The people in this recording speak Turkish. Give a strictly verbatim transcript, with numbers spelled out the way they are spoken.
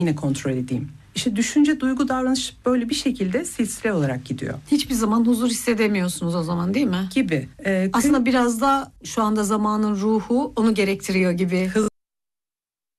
yine kontrol edeyim. İşte düşünce, duygu, davranış böyle bir şekilde silsile olarak gidiyor. Hiçbir zaman huzur hissedemiyorsunuz o zaman, değil mi? Gibi. Ee, Aslında kı- biraz da şu anda zamanın ruhu onu gerektiriyor gibi. Hız